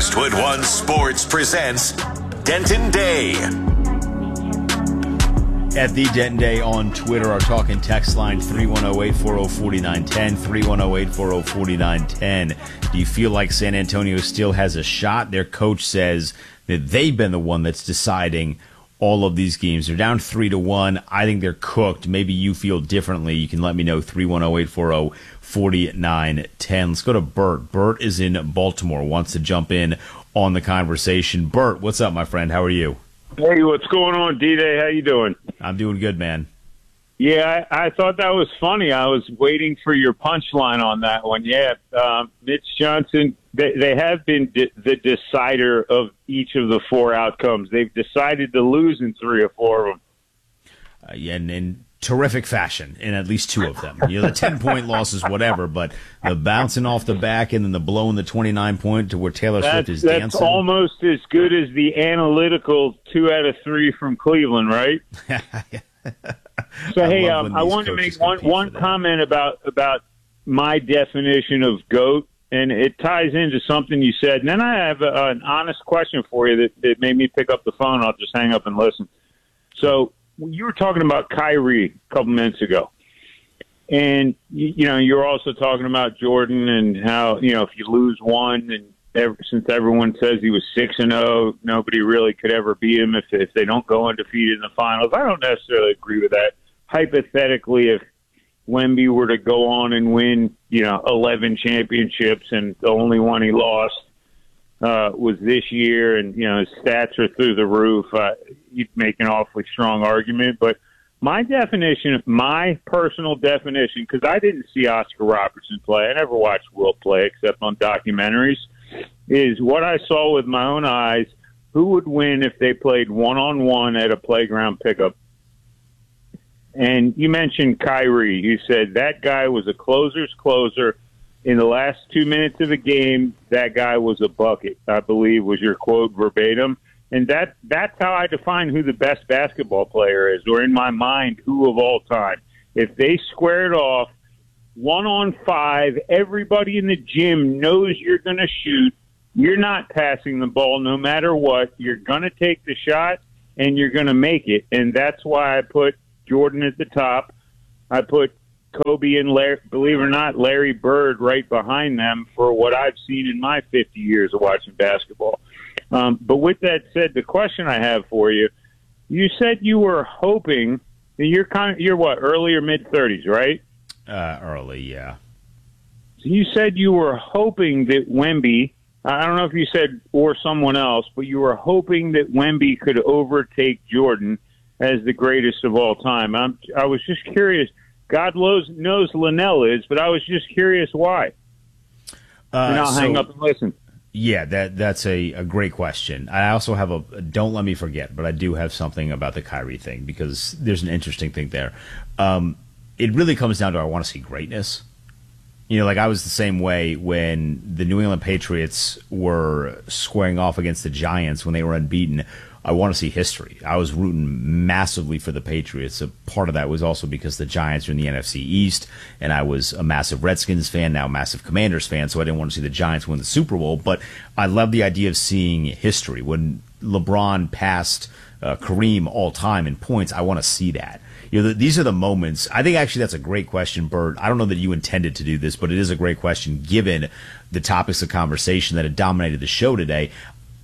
Westwood One Sports presents Denton Day. At the Denton Day on Twitter, our talk and text line 310-840-4910, 310-840-4910. Do you feel like San Antonio still has a shot? Their coach says that they've been the one that's deciding all of these games. They're down 3-1. I think they're cooked. Maybe you feel differently. You can let me know, 310-840-4910. Let's go to Bert. Bert is in Baltimore, wants to jump in on the conversation. Bert, what's up, my friend? How are you? Hey, what's going on, D-Day? How you doing? I'm doing good, man. Yeah, I thought that was funny. I was waiting for your punchline on that one. Yeah, Mitch Johnson, they have been the decider of each of the four outcomes. They've decided to lose in 3 or 4 of them. Yeah, and in terrific fashion in at least 2 of them. The 10-point losses, whatever, but the bouncing off the back and then the blowing the 29-point to where Taylor Swift is dancing. That's almost as good as the analytical 2 out of 3 from Cleveland, right? So, hey, I want to make one comment about my definition of GOAT, and it ties into something you said. And then I have an honest question for you that made me pick up the phone. I'll just hang up and listen. So you were talking about Kyrie a couple minutes ago. And, you're also talking about Jordan and how, if you lose one, and since everyone says he was 6-0, nobody really could ever beat him if they don't go undefeated in the finals. I don't necessarily agree with that. Hypothetically, if Wemby were to go on and win, 11 championships and the only one he lost was this year, and, his stats are through the roof, you'd make an awfully strong argument. But my personal definition, because I didn't see Oscar Robertson play. I never watched Wilt play except on documentaries, is what I saw with my own eyes. Who would win if they played one-on-one at a playground pickup? And you mentioned Kyrie. You said that guy was a closer's closer. In the last 2 minutes of the game, that guy was a bucket, I believe was your quote verbatim. And that's how I define who the best basketball player is, or in my mind, who of all time. If they squared off 1-on-5, everybody in the gym knows you're going to shoot. You're not passing the ball no matter what. You're going to take the shot, and you're going to make it. And that's why I put Jordan at the top. I put Kobe and, believe it or not, Larry Bird right behind them for what I've seen in my 50 years of watching basketball. But with that said, the question I have for you, you said you were hoping, you're what, early or mid-30s, right? Early, yeah. So you said you were hoping that Wemby, I don't know if you said or someone else, but you were hoping that Wemby could overtake Jordan as the greatest of all time. I was just curious. God knows Linnell is, but I was just curious why. And I'll hang up and listen. Yeah, that's a great question. I also have don't let me forget, but I do have something about the Kyrie thing because there's an interesting thing there. It really comes down to I want to see greatness. I was the same way when the New England Patriots were squaring off against the Giants when they were unbeaten. I want to see history. I was rooting massively for the Patriots. A part of that was also because the Giants are in the NFC East, and I was a massive Redskins fan, now a massive Commanders fan, so I didn't want to see the Giants win the Super Bowl. But I love the idea of seeing history. When LeBron passed Kareem all time in points, I want to see that. These are the moments. I think actually that's a great question, Bert. I don't know that you intended to do this, but it is a great question given the topics of conversation that have dominated the show today.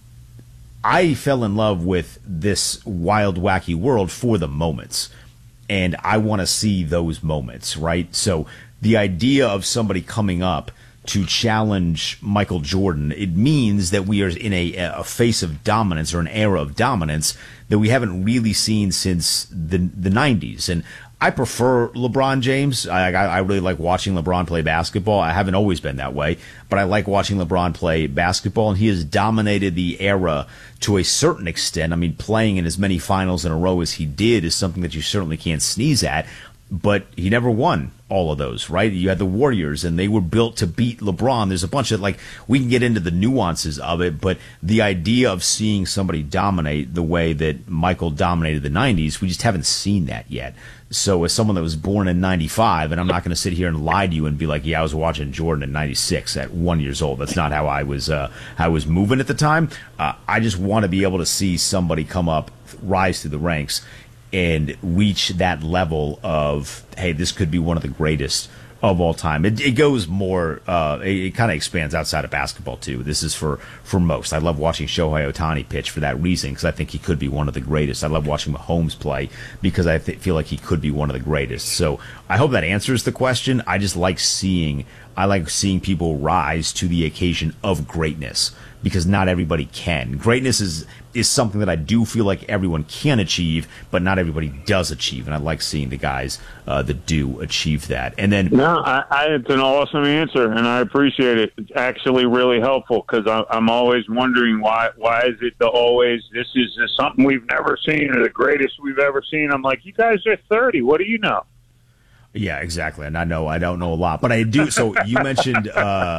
I fell in love with this wild, wacky world for the moments, and I want to see those moments, right? So the idea of somebody coming up to challenge Michael Jordan, it means that we are in a phase of dominance or an era of dominance that we haven't really seen since the 90s. And I prefer LeBron James. I really like watching LeBron play basketball. I haven't always been that way, but I like watching LeBron play basketball, and he has dominated the era to a certain extent. I mean, playing in as many finals in a row as he did is something that you certainly can't sneeze at, but he never won all of those, right? You had the Warriors, and they were built to beat LeBron. There's a bunch of, like, we can get into the nuances of it, but the idea of seeing somebody dominate the way that Michael dominated the 90s, we just haven't seen that yet. So as someone that was born in 95, and I'm not going to sit here and lie to you and be like, yeah, I was watching Jordan in 96 at 1 year old. That's not how I was moving at the time. I just want to be able to see somebody come up, rise through the ranks, and reach that level of, hey, this could be one of the greatest of all time. It goes more, it kind of expands outside of basketball too. This is for most. I love watching Shohei Ohtani pitch for that reason, because I think he could be one of the greatest. I love watching Mahomes play because I feel like he could be one of the greatest. So I hope that answers the question. I just like seeing people rise to the occasion of greatness, because not everybody can. Greatness is something that I do feel like everyone can achieve, but not everybody does achieve. And I like seeing the guys that do achieve that. And then, no, it's an awesome answer, and I appreciate it. It's actually really helpful, because I'm always wondering why is it this is something we've never seen, or the greatest we've ever seen. I'm like, you guys are 30. What do you know? Yeah, exactly. And I don't know a lot, but I do. So you mentioned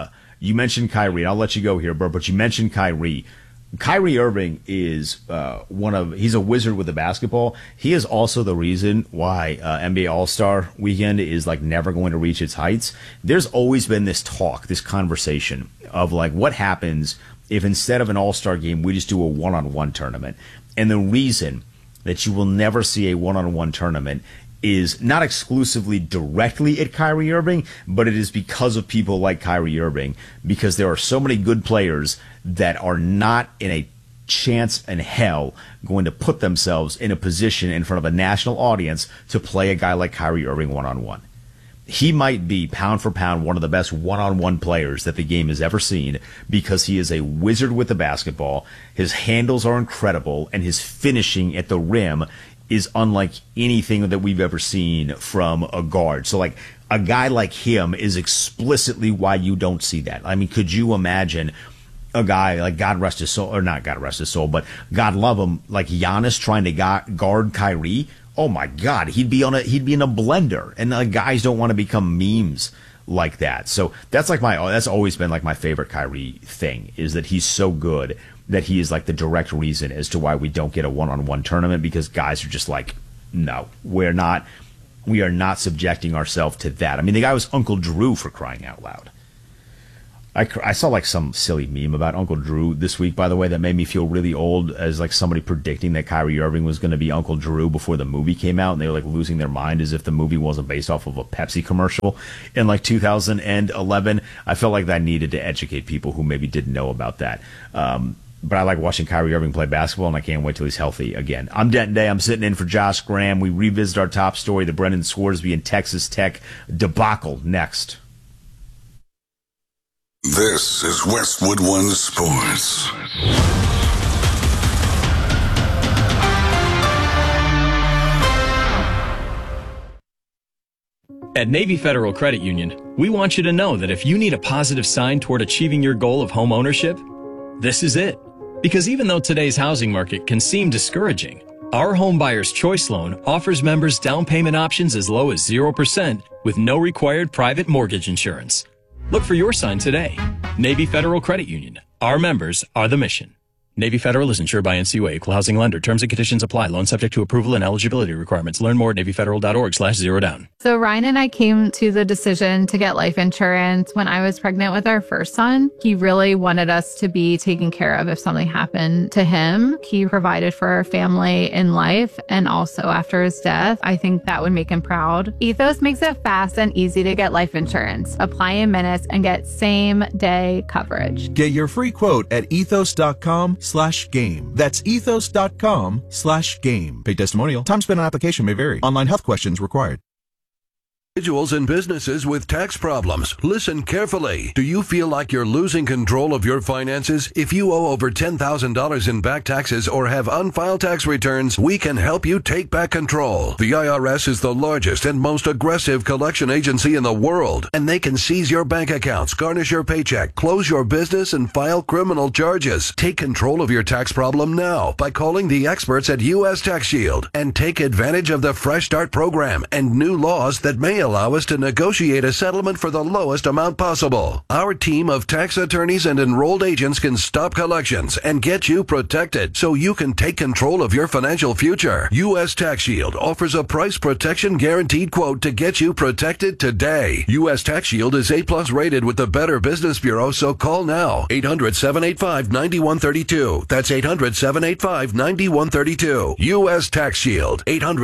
Kyrie. I'll let you go here, Bert, but you mentioned Kyrie. Kyrie Irving is he's a wizard with the basketball. He is also the reason why NBA All-Star Weekend is like never going to reach its heights. There's always been this conversation of like, what happens if instead of an All-Star game, we just do a one-on-one tournament? And the reason that you will never see a one-on-one tournament is not exclusively directly at Kyrie Irving, but it is because of people like Kyrie Irving, because there are so many good players that are not in a chance in hell going to put themselves in a position in front of a national audience to play a guy like Kyrie Irving one-on-one. He might be, pound for pound, one of the best one-on-one players that the game has ever seen, because he is a wizard with the basketball. His handles are incredible, and his finishing at the rim is unlike anything that we've ever seen from a guard. So, like, a guy like him is explicitly why you don't see that. I mean, could you imagine a guy like, God rest his soul, or not God rest his soul, but God love him, like Giannis trying to guard Kyrie? Oh my God, he'd be in a blender, and guys don't want to become memes like that. So that's always been like my favorite Kyrie thing, is that he's so good that he is like the direct reason as to why we don't get a one-on-one tournament, because guys are just like, no, we are not subjecting ourselves to that. I mean, the guy was Uncle Drew, for crying out loud. I saw like some silly meme about Uncle Drew this week, by the way, that made me feel really old, as like somebody predicting that Kyrie Irving was going to be Uncle Drew before the movie came out, and they were like losing their mind as if the movie wasn't based off of a Pepsi commercial in like 2011. I felt like that needed to educate people who maybe didn't know about that. But I like watching Kyrie Irving play basketball, and I can't wait till he's healthy again. I'm Denton Day. I'm sitting in for Josh Graham. We revisit our top story, the Brendan Scoresby and Texas Tech debacle, next. This is Westwood One Sports. At Navy Federal Credit Union, we want you to know that if you need a positive sign toward achieving your goal of home ownership, this is it. Because even though today's housing market can seem discouraging, our Home Buyer's Choice Loan offers members down payment options as low as 0% with no required private mortgage insurance. Look for your sign today. Navy Federal Credit Union. Our members are the mission. Navy Federal is insured by NCUA, Equal Housing Lender. Terms and conditions apply. Loan subject to approval and eligibility requirements. Learn more at NavyFederal.org/zerodown. So Ryan and I came to the decision to get life insurance when I was pregnant with our first son. He really wanted us to be taken care of if something happened to him. He provided for our family in life and also after his death. I think that would make him proud. Ethos makes it fast and easy to get life insurance. Apply in minutes and get same-day coverage. Get your free quote at ethos.com/game. That's ethos.com/game. Paid testimonial. Time spent on application may vary. Online health questions required. Individuals and businesses with tax problems, listen carefully. Do you feel like you're losing control of your finances? If you owe over $10,000 in back taxes or have unfiled tax returns, we can help you take back control. The IRS is the largest and most aggressive collection agency in the world, and they can seize your bank accounts, garnish your paycheck, close your business, and file criminal charges. Take control of your tax problem now by calling the experts at U.S. Tax Shield and take advantage of the Fresh Start program and new laws that may allow us to negotiate a settlement for the lowest amount possible. Our team of tax attorneys and enrolled agents can stop collections and get you protected so you can take control of your financial future. U.S. Tax Shield offers a price protection guaranteed quote to get you protected today. U.S. Tax Shield is A+ rated with the Better Business Bureau, so call now. 800-785-9132. That's 800-785-9132. U.S. Tax Shield.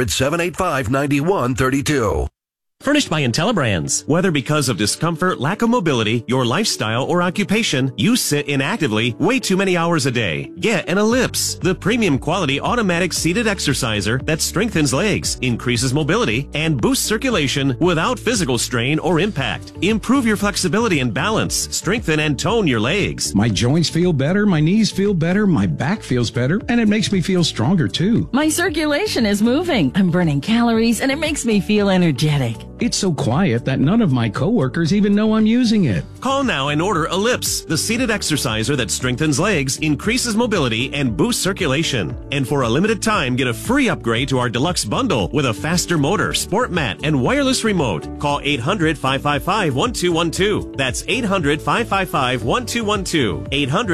800-785-9132. Furnished by IntelliBrands. Whether because of discomfort, lack of mobility, your lifestyle, or occupation, you sit inactively way too many hours a day. Get an Ellipse, the premium quality automatic seated exerciser that strengthens legs, increases mobility, and boosts circulation without physical strain or impact. Improve your flexibility and balance, strengthen and tone your legs. My joints feel better, my knees feel better, my back feels better, and it makes me feel stronger too. My circulation is moving. I'm burning calories, and it makes me feel energetic. It's so quiet that none of my coworkers even know I'm using it. Call now and order Ellipse, the seated exerciser that strengthens legs, increases mobility, and boosts circulation. And for a limited time, get a free upgrade to our deluxe bundle with a faster motor, sport mat, and wireless remote. Call 800-555-1212. That's 800-555-1212.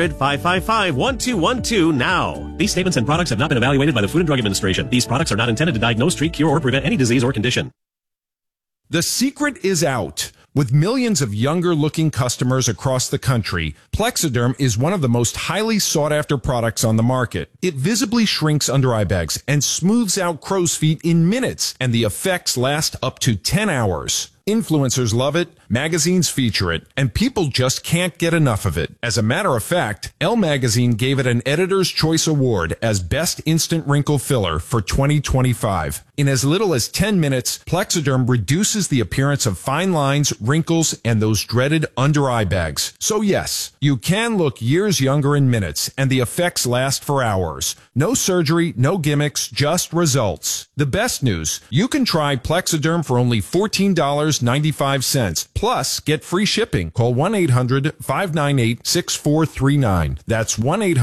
800-555-1212 now. These statements and products have not been evaluated by the Food and Drug Administration. These products are not intended to diagnose, treat, cure, or prevent any disease or condition. The secret is out. With millions of younger-looking customers across the country, Plexiderm is one of the most highly sought-after products on the market. It visibly shrinks under-eye bags and smooths out crow's feet in minutes, and the effects last up to 10 hours. Influencers love it, magazines feature it, and people just can't get enough of it. As a matter of fact, Elle Magazine gave it an Editor's Choice Award as Best Instant Wrinkle Filler for 2025. In as little as 10 minutes, Plexiderm reduces the appearance of fine lines, wrinkles, and those dreaded under-eye bags. So yes, you can look years younger in minutes, and the effects last for hours. No surgery, no gimmicks, just results. The best news, you can try Plexiderm for only $14.95. Plus, get free shipping. Call 1-800-598-6439. That's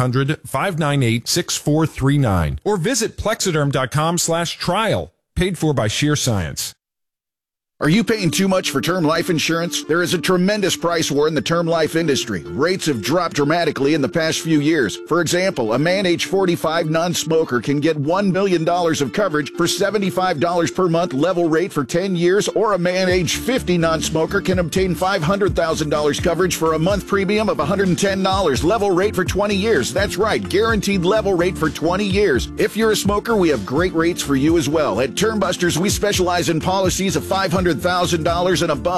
1-800-598-6439. Or visit Plexiderm.com/trial. Paid for by Sheer Science. Are you paying too much for term life insurance? There is a tremendous price war in the term life industry. Rates have dropped dramatically in the past few years. For example, a man age 45 non-smoker can get $1 million of coverage for $75 per month level rate for 10 years, or a man age 50 non-smoker can obtain $500,000 coverage for a month premium of $110 level rate for 20 years. That's right, guaranteed level rate for 20 years. If you're a smoker, we have great rates for you as well. At Term Busters, we specialize in policies of $500,000 and above.